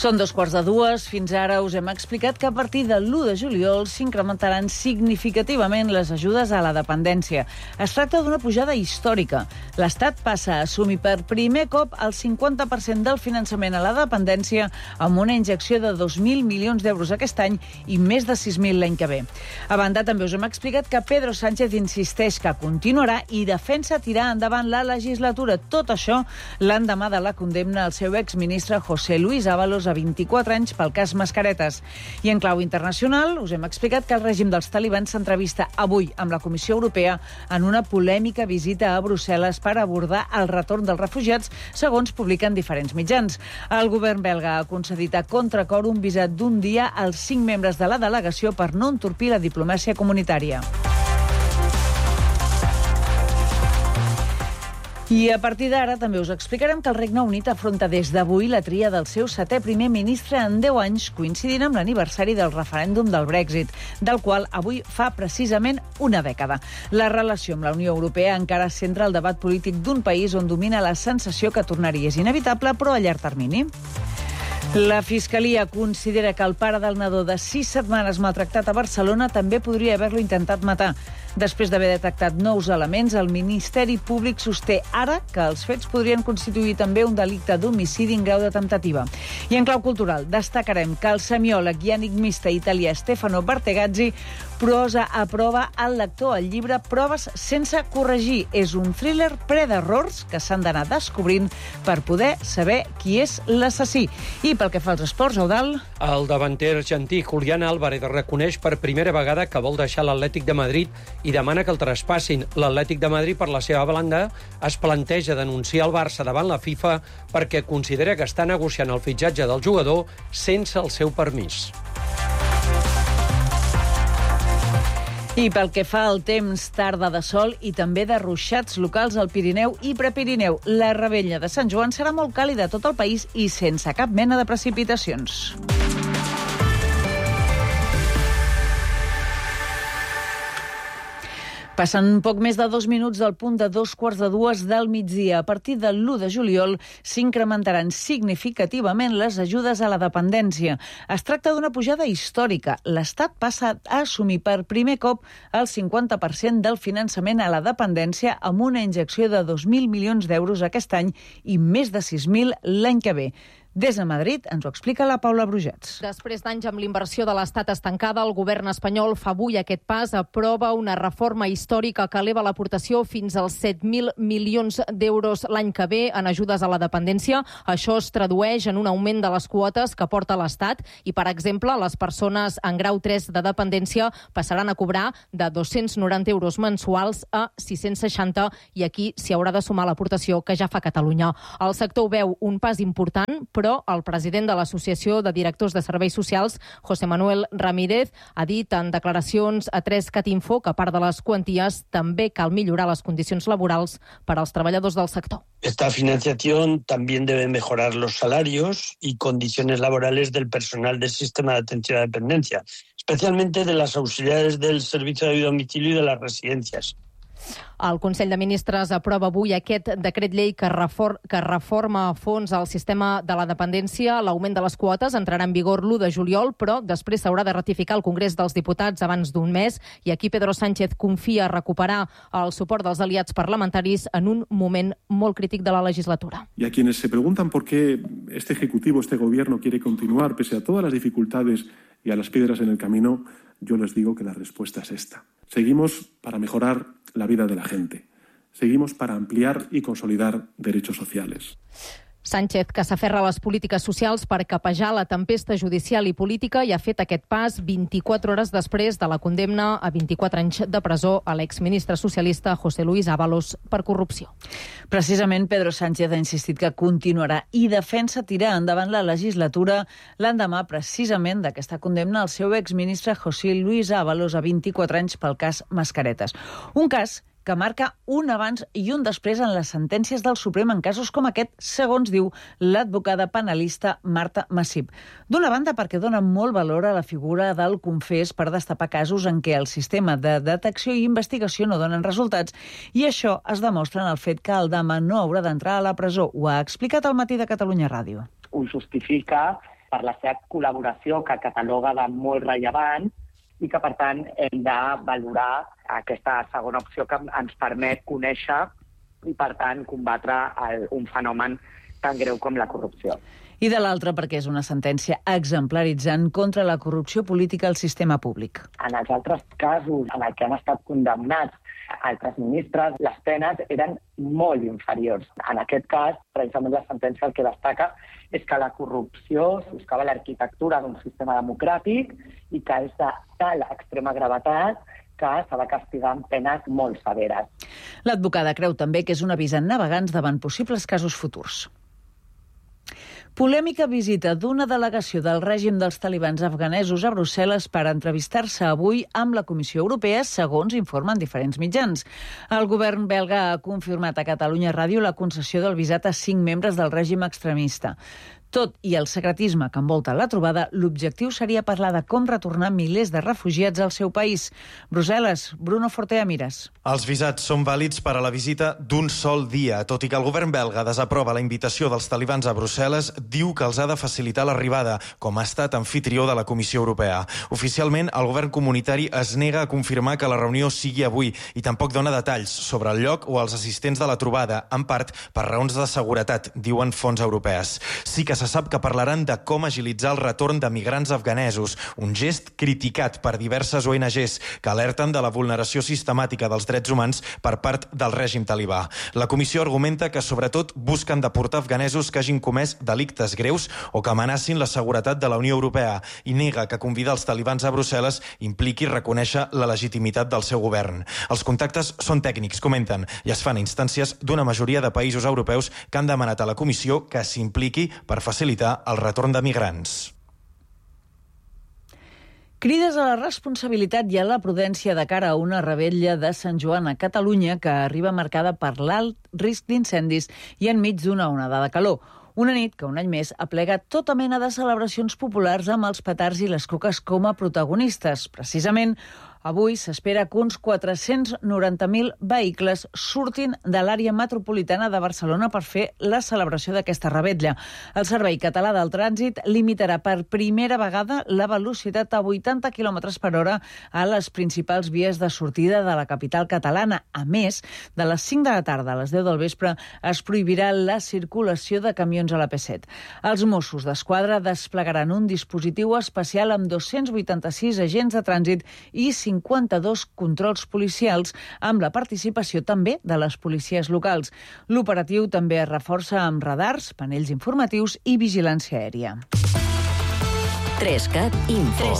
Són 2:15. Fins ara us hem explicat que a partir de l'1 de juliol s'incrementaran significativament les ajudes a la dependència. Es tracta d'una pujada històrica. L'Estat passa a assumir per primer cop el 50% del finançament a la dependència amb una injecció de 2.000 milions d'euros aquest any i més de 6.000 l'any que ve. A banda, també us hem explicat que Pedro Sánchez insisteix que continuarà i defensa tirar endavant la legislatura. Tot això l'endemà de la condemna al seu exministre José Luis Ábalos a 24 anys pel cas Mascaretes. I en clau internacional us hem explicat que el règim dels talibans s'entrevista avui amb la Comissió Europea en una polèmica visita a Brussel·les per abordar el retorn dels refugiats, segons publiquen diferents mitjans. El govern belga ha concedit a contracor un visat d'un dia als 5 membres de la delegació per no entorpir la diplomàcia comunitària. I a partir d'ara també us explicarem que el Regne Unit afronta des d'avui la tria del seu 7è primer ministre en 10 anys, coincidint amb l'aniversari del referèndum del Brexit, del qual avui fa precisament una dècada. La relació amb la Unió Europea encara centra el debat polític d'un país on domina la sensació que tornaria és inevitable, però a llarg termini. La Fiscalia considera que el pare del nadó de 6 setmanes maltractat a Barcelona també podria haver-lo intentat matar. Després d'haver detectat nous elements, el Ministeri Públic sosté ara que els fets podrien constituir també un delicte d'homicidi en grau de temptativa. I en clau cultural, destacarem que el semiòleg i enigmista italià Stefano Bartegazzi posa a prova al lector el llibre Proves sense corregir. És un thriller ple d'errors que s'han d'anar descobrint per poder saber qui és l'assassí. I pel que fa als esports, Eudald... El davanter argentí Julián Álvarez reconeix per primera vegada que vol deixar l'Atlètic de Madrid i demana que el traspassin. L'Atlètic de Madrid, per la seva banda, es planteja denunciar el Barça davant la FIFA perquè considera que està negociant el fitxatge del jugador sense el seu permís. I pel que fa al temps, tarda de sol i també de ruixats locals al Pirineu i Prepirineu. La Revetlla de Sant Joan serà molt càlida a tot el país i sense cap mena de precipitacions. Passen poc més de 2 minuts del punt de 2:15 del migdia. A partir de l'1 de juliol s'incrementaran significativament les ajudes a la dependència. Es tracta d'una pujada històrica. L'Estat passa a assumir per primer cop el 50% del finançament a la dependència amb una injecció de 2.000 milions d'euros aquest any i més de 6.000 l'any que ve. Des de Madrid ens ho explica la Paula Brugets. Després d'anys amb l'inversió de l'Estat estancada, el govern espanyol fa avui aquest pas, aprova una reforma històrica que eleva l'aportació fins als 7.000 milions d'euros l'any que ve en ajudes a la dependència. Això es tradueix en un augment de les quotes que porta l'Estat i, per exemple, les persones en grau 3 de dependència passaran a cobrar de 290 euros mensuals a 660 i aquí s'hi haurà de sumar l'aportació que ja fa Catalunya. El sector veu un pas important, però el president de l'Associació de Directors de Serveis Socials, José Manuel Ramírez, ha dit en declaracions a 3catinfo que a part de les quanties també cal millorar les condicions laborals per als treballadors del sector. Esta financiación también debe mejorar los salarios y condiciones laborales del personal del sistema de atención a la dependencia, especialmente de las auxiliares del servicio de ayuda a domicilio y de las residencias. El Consell de Ministres aprova avui aquest decret llei que reforma a fons el sistema de la dependència. L'augment de les quotes entrarà en vigor l'1 de juliol, però després s'haurà de ratificar al Congrés dels Diputats abans d'un mes i aquí Pedro Sánchez confia recuperar el suport dels aliats parlamentaris en un moment molt crític de la legislatura. Y a quienes se preguntan por qué este Ejecutivo, este Gobierno quiere continuar pese a todas las dificultades y a las piedras en el camino, yo les digo que la respuesta es esta. Seguimos para mejorar la vida de la gente. Seguimos para ampliar y consolidar derechos sociales. Sánchez, que s'aferra a les polítiques socials per capejar la tempesta judicial i política i ha fet aquest pas 24 hores després de la condemna a 24 anys de presó a l'exministre socialista José Luis Ábalos per corrupció. Precisament Pedro Sánchez ha insistit que continuarà i defensa tirar endavant la legislatura l'endemà precisament d'aquesta condemna al seu exministre José Luis Ábalos a 24 anys pel cas Mascaretes. Un cas que marca un abans i un després en les sentències del Suprem en casos com aquest, segons diu l'advocada penalista Marta Massip. D'una banda, perquè dona molt valor a la figura del confés per destapar casos en què el sistema de detecció i investigació no donen resultats, i això es demostra en el fet que Aldama no haurà d'entrar a la presó. Ho ha explicat al Matí de Catalunya Ràdio. Ho justifica per la seva col·laboració, que cataloga de molt rellevant, i que, per tant, hem de valorar aquesta segona opció que ens permet conèixer i, per tant, combatre un fenomen tan greu com la corrupció. I de l'altra, perquè és una sentència exemplaritzant contra la corrupció política al sistema públic. En els altres casos en què han estat condemnats altres ministres, les penes eren molt inferiors. En aquest cas, precisament la sentència el que destaca és que la corrupció soscava l'arquitectura d'un sistema democràtic i que és de tal extrema gravetat que s'ha de castigar amb penes molt severes. L'advocada creu també que és un avís a navegants davant possibles casos futurs. Polèmica visita d'una delegació del règim dels talibans afganesos a Brussel·les per entrevistar-se avui amb la Comissió Europea, segons informen diferents mitjans. El govern belga ha confirmat a Catalunya Ràdio la concessió del visat a 5 membres del règim extremista. Tot i el secretisme que envolta la trobada, l'objectiu seria parlar de com retornar milers de refugiats al seu país. Brussel·les, Bruno Fortea Mires. Els visats són vàlids per a la visita d'un sol dia. Tot i que el govern belga desaprova la invitació dels talibans a Brussel·les, diu que els ha de facilitar l'arribada, com ha estat anfitrió de la Comissió Europea. Oficialment, el govern comunitari es nega a confirmar que la reunió sigui avui i tampoc dona detalls sobre el lloc o els assistents de la trobada, en part per raons de seguretat, diuen fonts europees. Sí que se sap que parlaran de com agilitzar el retorn de migrants afganesos, un gest criticat per diverses ONGs que alerten de la vulneració sistemàtica dels drets humans per part del règim talibà. La comissió argumenta que sobretot busquen deportar afganesos que hagin comès delictes greus o que amenacin la seguretat de la Unió Europea i nega que convidar els talibans a Brussel·les impliqui reconèixer la legitimitat del seu govern. Els contactes són tècnics, comenten, i es fan a instàncies d'una majoria de països europeus que han demanat a la comissió que s'impliqui per facilitar el retorn de migrants. Crides a la responsabilitat i a la prudència de cara a una revetlla de Sant Joan a Catalunya que arriba marcada per l'alt risc d'incendis i enmig d'una onada de calor. Una nit que un any més aplega tota mena de celebracions populars amb els petards i les coques com a protagonistes. Precisament, avui s'espera que uns 490.000 vehicles surtin de l'àrea metropolitana de Barcelona per fer la celebració d'aquesta revetlla. El Servei Català del Trànsit limitarà per primera vegada la velocitat a 80 km per hora a les principals vies de sortida de la capital catalana. A més, de les 5 de la tarda a les 10 del vespre es prohibirà la circulació de camions a la P7. Els Mossos d'Esquadra desplegaran un dispositiu especial amb 286 agents de trànsit i 52 controls policials amb la participació també de les policies locals. L'operatiu també es reforça amb radars, panells informatius i vigilància aèria. 3CAT Info.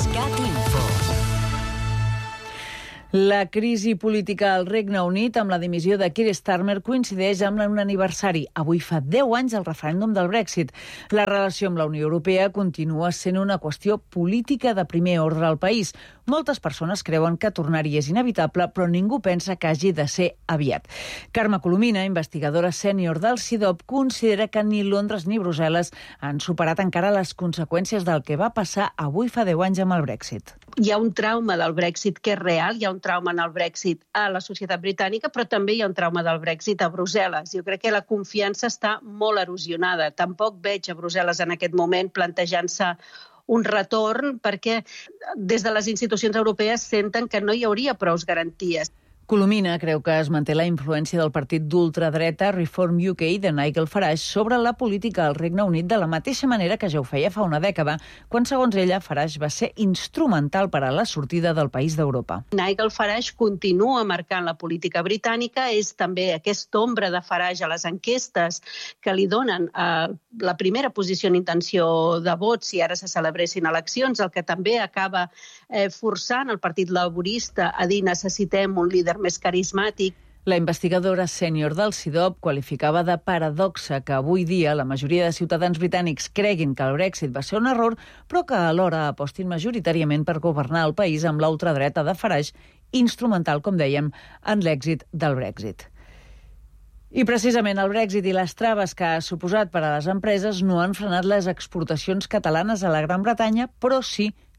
La crisi política al Regne Unit amb la dimissió de Keir Starmer coincideix amb un aniversari. Avui fa 10 anys el referèndum del Brexit. La relació amb la Unió Europea continua sent una qüestió política de primer ordre al país. Moltes persones creuen que tornar-hi és inevitable, però ningú pensa que hagi de ser aviat. Carme Colomina, investigadora sènior del CIDOB, considera que ni Londres ni Brussel·les han superat encara les conseqüències del que va passar avui fa 10 anys amb el Brexit. Hi ha un trauma del Brexit que és real, hi ha un trauma en el Brexit a la societat britànica, però també hi ha un trauma del Brexit a Brussel·les. Jo crec que la confiança està molt erosionada. Tampoc veig a Brussel·les en aquest moment plantejant-se un retorn perquè des de les institucions europees senten que no hi hauria prous garanties. Colomina creu que es manté la influència del partit d'ultradreta Reform UK de Nigel Farage sobre la política al Regne Unit de la mateixa manera que ja ho feia fa una dècada, quan, segons ella, Farage va ser instrumental per a la sortida del país d'Europa. Nigel Farage continua marcant la política britànica, és també aquesta ombra de Farage a les enquestes que li donen la primera posició en intenció de vot si ara se celebressin eleccions, el que també acaba forçant el Partit Laborista a dir necessitem un líder més carismàtic. La investigadora sènior del CIDOB qualificava de paradoxa que avui dia la majoria de ciutadans britànics creguin que el Brexit va ser un error, però que alhora apostin majoritàriament per governar el país amb la ultradreta de Farage, instrumental, com dèiem, en l'èxit del Brexit. I precisament el Brexit i les traves que ha suposat per a les empreses no han frenat les exportacions catalanes a la Gran Bretanya, però sí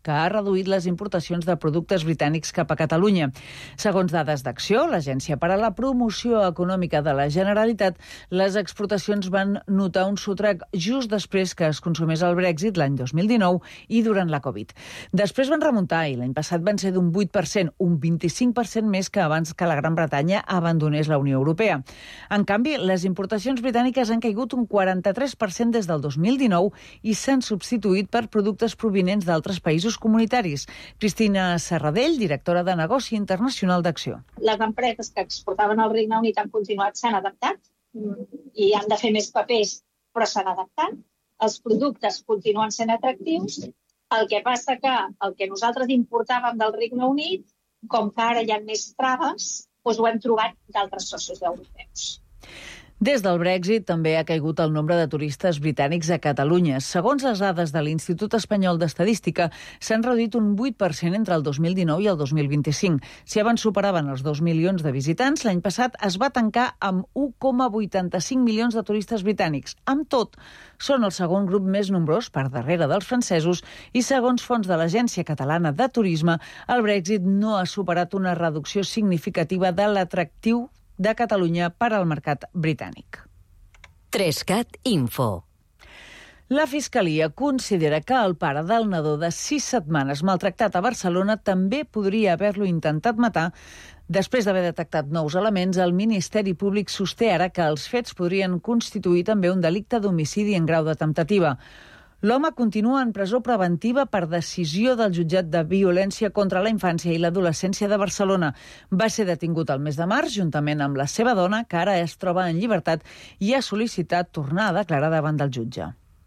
que ha reduït les importacions de productes britànics cap a Catalunya. Segons dades d'Acció, l'Agència per a la Promoció Econòmica de la Generalitat, les exportacions van notar un sotrac just després que es consumés el Brexit l'any 2019 i durant la Covid. Després van remuntar i l'any passat van ser d'un 8%, un 25% més que abans que la Gran Bretanya abandonés la Unió Europea. En canvi, les importacions britàniques han caigut un 43% des del 2019 i s'han substituït per productes provinents d'altres països comunitaris. Cristina Serradell, directora de Negoci Internacional d'Acció. Les empreses que exportaven al Regne Unit han continuat, s'han adaptat i han de fer més papers, però s'han adaptat. Els productes continuen sent atractius. El que passa que el que nosaltres importàvem del Regne Unit, com que ara hi ha més traves, doncs ho hem trobat d'altres socis europeus. Des del Brexit també ha caigut el nombre de turistes britànics a Catalunya. Segons les dades de l'Institut Espanyol d'Estadística, s'han reduït un 8% entre el 2019 i el 2025. Si abans superaven els 2 milions de visitants, l'any passat es va tancar amb 1,85 milions de turistes britànics. Amb tot, són el segon grup més nombrós per darrere dels francesos i, segons fons de l'Agència Catalana de Turisme, el Brexit no ha superat una reducció significativa de l'atractiu de Catalunya per al mercat britànic. 3CAT Info. La Fiscalia considera que el pare del nadó de 6 setmanes maltractat a Barcelona també podria haver-lo intentat matar. Després d'haver detectat nous elements, el Ministeri Públic sosté ara que els fets podrien constituir també un delicte d'homicidi en grau de temptativa. L'home continua en presó preventiva per decisió del jutjat de violència contra la infància i l'adolescència de Barcelona. Va ser detingut el mes de març, juntament amb la seva dona, que ara es troba en llibertat i ha sol·licitat tornar a declarar davant del jutge.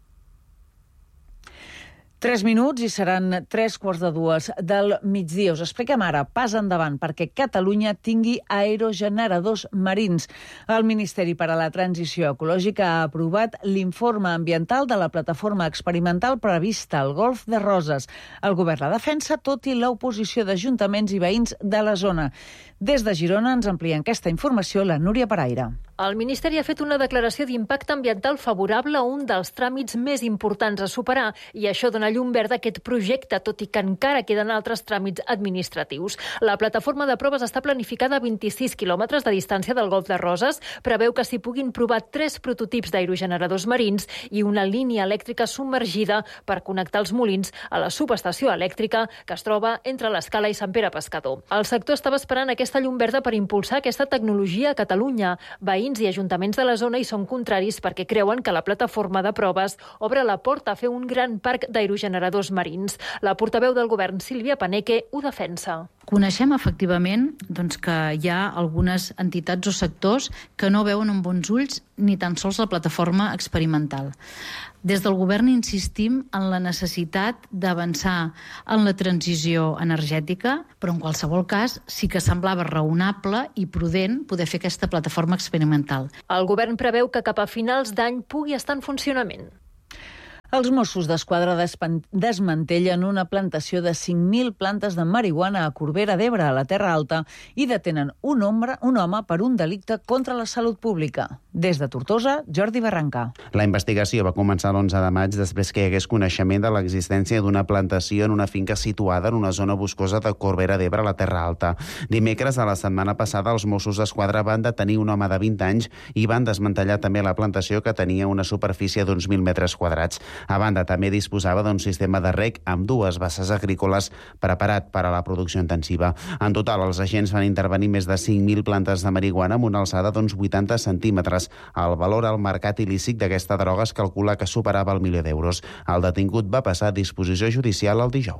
3 minuts i seran 3:45 del migdia. Us expliquem ara, pas endavant, perquè Catalunya tingui aerogeneradors marins. El Ministeri per a la Transició Ecològica ha aprovat l'informe ambiental de la plataforma experimental prevista al Golf de Roses. El govern la defensa, tot i l'oposició d'ajuntaments i veïns de la zona. Des de Girona ens amplien aquesta informació la Núria Paraire. El Ministeri ha fet una declaració d'impacte ambiental favorable a un dels tràmits més importants a superar i això dona llum verda a aquest projecte, tot i que encara queden altres tràmits administratius. La plataforma de proves està planificada a 26 quilòmetres de distància del Golf de Roses. Preveu que s'hi puguin provar 3 prototips d'aerogeneradors marins i una línia elèctrica submergida per connectar els molins a la subestació elèctrica que es troba entre l'Escala i Sant Pere Pescador. El sector estava esperant aquesta llum verda per impulsar aquesta tecnologia a Catalunya. Veïns i ajuntaments de la zona hi són contraris perquè creuen que la plataforma de proves obre la porta a fer un gran parc d'aerogeneradors marins. La portaveu del govern, Sílvia Paneque, ho defensa. Coneixem efectivament que hi ha algunes entitats o sectors que no veuen amb bons ulls ni tan sols la plataforma experimental. Des del govern insistim en la necessitat d'avançar en la transició energètica, però en qualsevol cas sí que semblava raonable i prudent poder fer aquesta plataforma experimental. El govern preveu que cap a finals d'any pugui estar en funcionament. Els Mossos d'Esquadra desmantellen una plantació de 5.000 plantes de marihuana a Corbera d'Ebre, a la Terra Alta, i detenen un home per un delicte contra la salut pública. Des de Tortosa, Jordi Barranca. La investigació va començar l'11 de maig després que hi hagués coneixement de l'existència d'una plantació en una finca situada en una zona boscosa de Corbera d'Ebre, a la Terra Alta. Dimecres, a la setmana passada, els Mossos d'Esquadra van detenir un home de 20 anys i van desmantellar també la plantació, que tenia una superfície d'uns 1.000 metres quadrats. A banda, també disposava d'un sistema de reg amb 2 basses agrícoles preparat per a la producció intensiva. En total, els agents van intervenir més de 5.000 plantes de marihuana amb una alçada d'uns 80 centímetres. El valor al mercat il·lícit d'aquesta droga es calcula que superava el 1.000.000 d'euros. El detingut va passar a disposició judicial el dijous.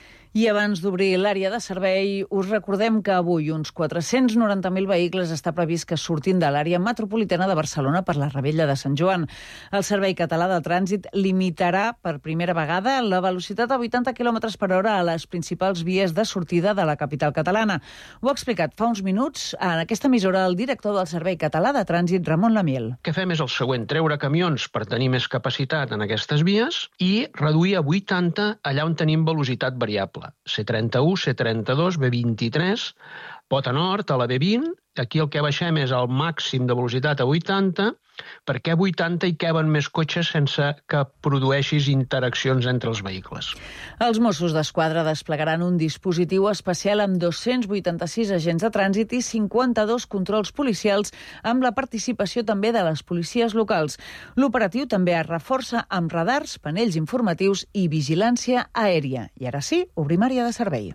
I abans d'obrir l'àrea de servei, us recordem que avui uns 490.000 vehicles està previst que surtin de l'àrea metropolitana de Barcelona per la Rebella de Sant Joan. El Servei Català de Trànsit limitarà per primera vegada la velocitat a 80 km per hora a les principals vies de sortida de la capital catalana. Ho ha explicat fa uns minuts en aquesta emissora el director del Servei Català de Trànsit, Ramon Lamiel. El que fem és el següent, treure camions per tenir més capacitat en aquestes vies i reduir a 80 allà on tenim velocitat variable. C31, C32, B23, Pota Nord, a la B20 Aquí el que baixem és el màxim de velocitat a 80, perquè a 80 hi caben més cotxes sense que produeixis interaccions entre els vehicles. Els Mossos d'Esquadra desplegaran un dispositiu especial amb 286 agents de trànsit i 52 controls policials amb la participació també de les policies locals. L'operatiu també es reforça amb radars, panells informatius i vigilància aèria. I ara sí, obrim àrea de servei.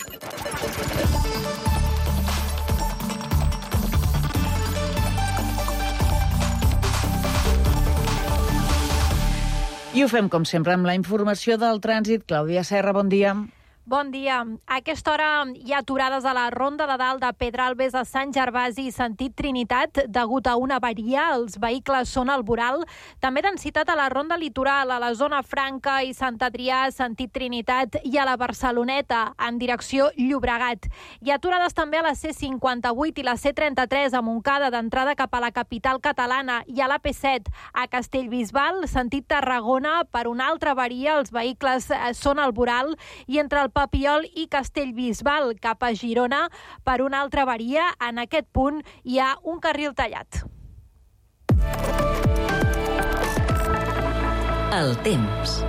I ho fem, com sempre, amb la informació del trànsit. Clàudia Serra, bon dia. Bon dia. A aquesta hora hi ha aturades a la Ronda de Dalt de Pedralbes a Sant Gervasi, sentit Trinitat, degut a una avaria. Els vehicles són al voral. També densitat a la Ronda Litoral, a la zona Franca i Sant Adrià, sentit Trinitat, i a la Barceloneta, en direcció Llobregat. Hi ha aturades també a la C58 i la C33 a Montcada, d'entrada cap a la capital catalana, i a la P7 a Castellbisbal, sentit Tarragona, per una altra avaria. Els vehicles són al voral, i entre el Papiol i Castellbisbal cap a Girona, per una altra avaria. En aquest punt hi ha un carril tallat. El temps.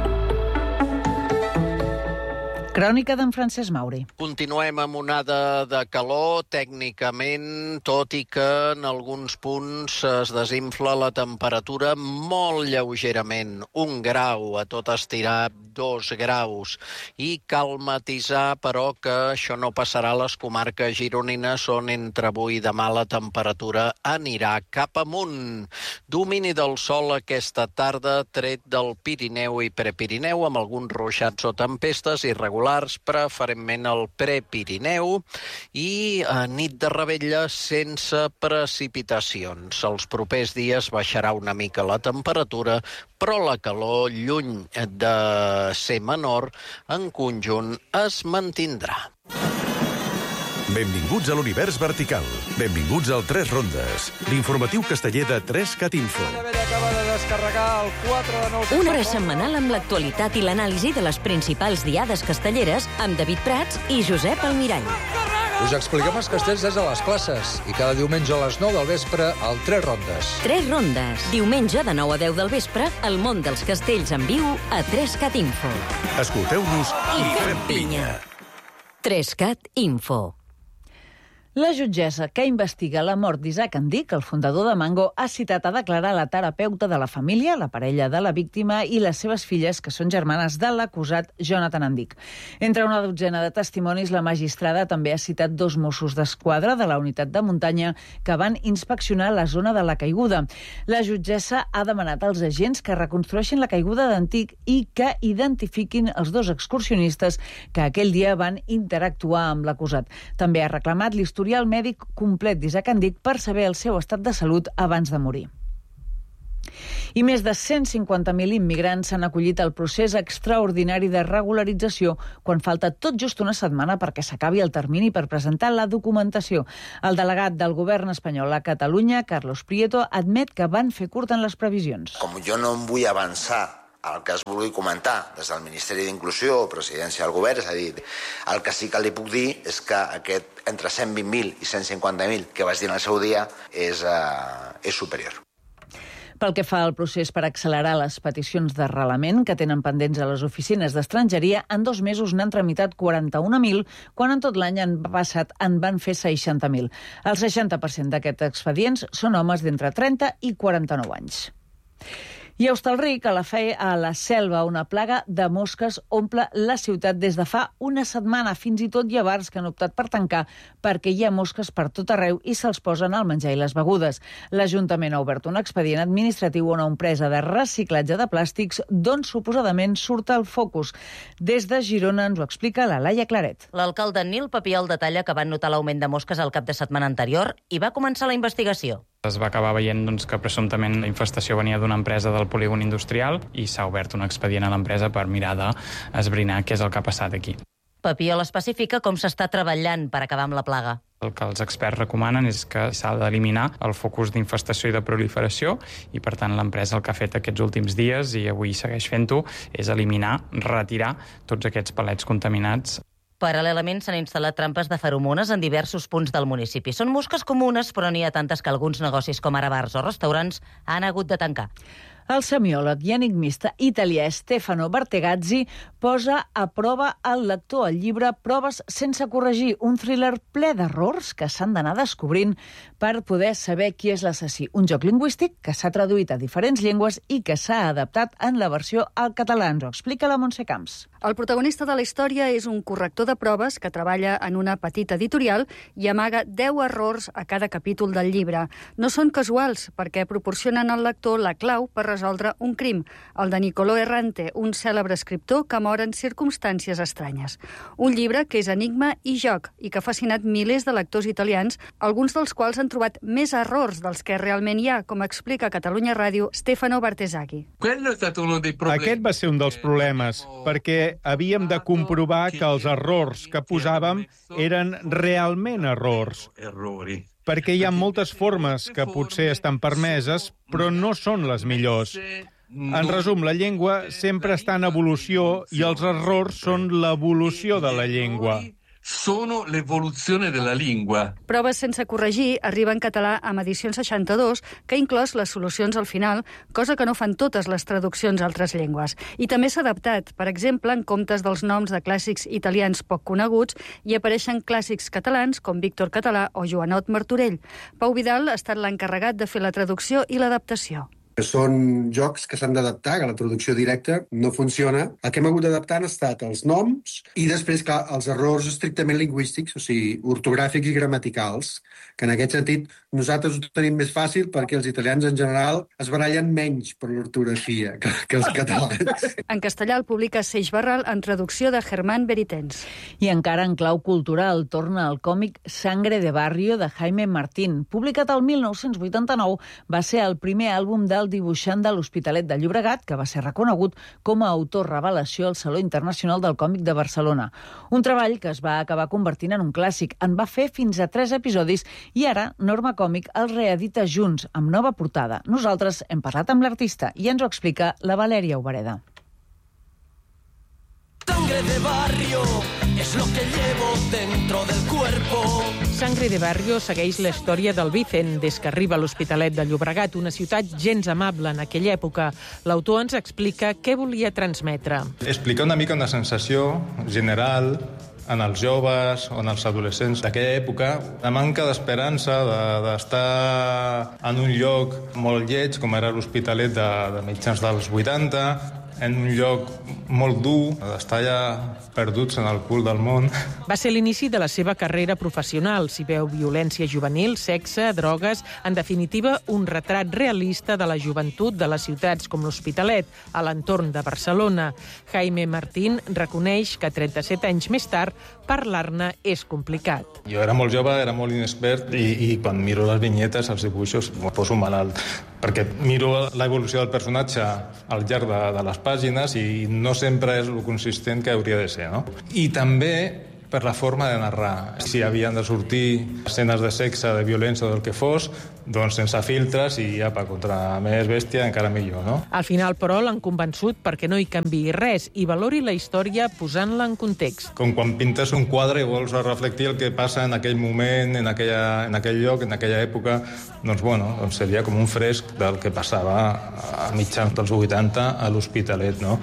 Crònica d'en Francesc Mauri. Continuem amb onada de calor, tècnicament, tot i que en alguns punts es desinfla la temperatura molt lleugerament. 1 grau, a tot estirar 2 graus. I cal matisar, però, que això no passarà a les comarques gironines, on entre avui i demà la temperatura anirà cap amunt. Domini del sol aquesta tarda, tret del Pirineu i Prepirineu, amb alguns ruixats o tempestes irregulars, preferentment al Prepirineu, i a nit de revetlla sense precipitacions. Els propers dies baixarà una mica la temperatura, però la calor, lluny de ser menor, en conjunt es mantindrà. Benvinguts a l'univers vertical. Benvinguts al 3 Rondes, l'informatiu casteller de 3CAT Info. Una hora setmanal amb l'actualitat i l'anàlisi de les principals diades castelleres amb David Prats i Josep Almirall. Us expliquem els castells des de les classes i cada diumenge a les 9 del vespre al 3 Rondes. 3 Rondes. Diumenge de 9 a 10 del vespre, el món dels castells en viu a 3CAT Info. Escolteu-nos i fem pinya. 3CAT Info. La jutgessa que investiga la mort d'Isaac Andic, el fundador de Mango, ha citat a declarar la terapeuta de la família, la parella de la víctima i les seves filles, que són germanes de l'acusat Jonathan Andic. Entre una dotzena de testimonis, la magistrada també ha citat 2 Mossos d'Esquadra de la unitat de muntanya que van inspeccionar la zona de la caiguda. La jutgessa ha demanat als agents que reconstrueixin la caiguda d'Andic i que identifiquin els 2 excursionistes que aquell dia van interactuar amb l'acusat. També ha reclamat l'historial mèdic complet d'Isaac Andic per saber el seu estat de salut abans de morir. I més de 150.000 immigrants s'han acollit al procés extraordinari de regularització quan falta tot just una setmana perquè s'acabi el termini per presentar la documentació. El delegat del govern espanyol a Catalunya, Carlos Prieto, admet que van fer curt en les previsions. Com jo no em vull avançar el que es vulgui comentar des del Ministeri d'Inclusió o Presidència del Govern, és a dir, el que sí que li puc dir és que aquest entre 120.000 i 150.000 que vaig dir en el seu dia és superior. Pel que fa al procés per accelerar les peticions d'arrelament que tenen pendents a les oficines d'estrangeria, en 2 mesos n'han tramitat 41.000, quan en tot l'any passat en van fer 60.000. El 60% d'aquests expedients són homes d'entre 30 i 49 anys. I a Hostalric, a la Selva, una plaga de mosques omple la ciutat des de fa una setmana. Fins i tot hi ha bars que han optat per tancar perquè hi ha mosques per tot arreu i se'ls posen al menjar i les begudes. L'Ajuntament ha obert un expedient administratiu a una empresa de reciclatge de plàstics d'on suposadament surt el focus. Des de Girona ens ho explica la Laia Claret. L'alcalde Nil Papiol detalla que van notar l'augment de mosques al cap de setmana anterior i va començar la investigació. Es va acabar veient que presumptament la infestació venia d'una empresa del polígon industrial i s'ha obert un expedient a l'empresa per mirar d'esbrinar què és el que ha passat aquí. Papiol especifica com s'està treballant per acabar amb la plaga. El que els experts recomanen és que s'ha d'eliminar el focus d'infestació i de proliferació i, per tant, l'empresa el que ha fet aquests últims dies i avui segueix fent-ho és eliminar, retirar tots aquests palets contaminats. Paral·lelament s'han instal·lat trampes de feromones en diversos punts del municipi. Són mosques comunes, però n'hi ha tantes que alguns negocis com ara bars o restaurants han hagut de tancar. El semiòleg i enigmista italià Stefano Bartegazzi posa a prova al lector el llibre Proves sense corregir, un thriller ple d'errors que s'han d'anar descobrint per poder saber qui és l'assassí. Un joc lingüístic que s'ha traduït a diferents llengües i que s'ha adaptat en la versió al català. Ens ho explica la Montse Camps. El protagonista de la història és un corrector de proves que treballa en una petita editorial i amaga 10 errors a cada capítol del llibre. No són casuals, perquè proporcionen al lector la clau per resoldre un crim, el de Niccolò Errante, un cèlebre escriptor que mor en circumstàncies estranyes. Un llibre que és enigma i joc i que ha fascinat milers de lectors italians, alguns dels quals han trobat més errors dels que realment hi ha, com explica a Catalunya Ràdio Stefano Bartegazzi. Aquest va ser un dels problemes, perquè havíem de comprovar que els errors que posàvem eren realment errors. Perquè hi ha moltes formes que potser estan permeses, però no són les millors. En resum, la llengua sempre està en evolució i els errors són l'evolució de la llengua. Sono l'evoluzione della lingua. Proves sense corregir arriba en català amb edició 62, que ha inclòs les solucions al final, cosa que no fan totes les traduccions a altres llengües. I també s'ha adaptat. Per exemple, en comptes dels noms de clàssics italians poc coneguts, hi apareixen clàssics catalans com Víctor Català o Joanot Martorell. Pau Vidal ha estat l'encarregat de fer la traducció i l'adaptació. Són jocs que s'han d'adaptar, que la traducció directa no funciona. El que hem hagut d'adaptar han estat els noms i després, clar, els errors estrictament lingüístics, o sigui, ortogràfics i gramaticals, que en aquest sentit nosaltres ho tenim més fàcil perquè els italians en general es barallen menys per l'ortografia que els catalans. En castellà el publica Seix Barral en traducció de Germán Beritens. I encara en clau cultural torna el còmic Sangre de Barrio de Jaime Martín. Publicat el 1989, va ser el primer àlbum del dibuixant de l'Hospitalet de Llobregat, que va ser reconegut com a autor revelació al Saló Internacional del Còmic de Barcelona. Un treball que es va acabar convertint en un clàssic. En va fer fins a 3 episodis i ara Norma Còmic el reedita junts, amb nova portada. Nosaltres hem parlat amb l'artista i ens ho explica la Valèria Obereda. Sangre de barrio es lo que llevo dentro del cuerpo. Sangre de Barrio segueix la història del Vicent des que arriba a l'Hospitalet de Llobregat, una ciutat gens amable en aquella època. L'autor ens explica què volia transmetre. Explicar una mica una sensació general en els joves o en els adolescents d'aquella època, la manca d'esperança d'estar en un lloc molt lleig, com era l'Hospitalet de mitjans dels 80, en un lloc molt dur, d'estar ja perduts en el cul del món. Va ser l'inici de la seva carrera professional. S'hi veu violència juvenil, sexe, drogues... En definitiva, un retrat realista de la joventut de les ciutats com l'Hospitalet, a l'entorn de Barcelona. Jaime Martín reconeix que 37 anys més tard parlar-ne és complicat. Jo era molt jove, era molt inexpert i quan miro les vinyetes, els dibuixos, m'ho poso malalt, perquè miro l'evolució del personatge al llarg de les pàgines i no sempre és el consistent que hauria de ser, no? I també per la forma de narrar. Si havien de sortir escenes de sexe, de violència o del que fos, doncs sense filtres i apa, contra més bèstia encara millor, no? Al final, però, l'han convençut perquè no hi canviï res i valori la història posant-la en context. Com quan pintes un quadre i vols reflectir el que passa en aquell moment, en aquell lloc, en aquella època, doncs seria com un fresc del que passava a mitjans dels 80 a l'Hospitalet, no?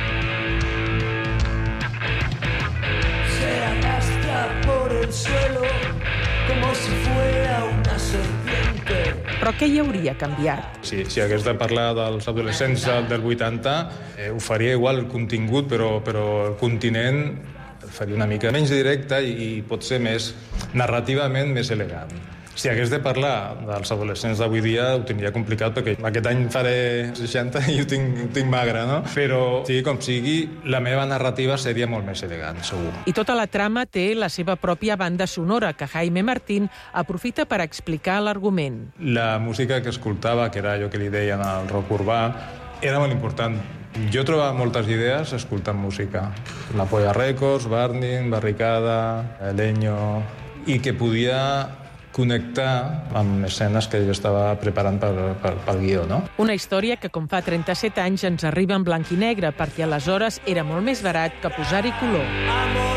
Però què hi hauria canviat? Si hagués de parlar dels adolescents del 80, ho faria igual el contingut, però el continent el faria una mica menys directe i potser més narrativament més elegant. Si hagués de parlar dels adolescents d'avui dia ho tindria complicat perquè aquest any faré 60 i ho tinc magre, no? Però sigui com sigui, la meva narrativa seria molt més elegant, segur. I tota la trama té la seva pròpia banda sonora que Jaime Martín aprofita per explicar l'argument. La música que escoltava, que era allò que li deien el rock urbà, era molt important. Jo trobava moltes idees escoltant música. La Polla Records, Burning, Barricada, Leño... I que podia connectar amb escenes que jo estava preparant pel guió, no? Una història que, com fa 37 anys, ens arriba en blanc i negre, perquè aleshores era molt més barat que posar-hi color.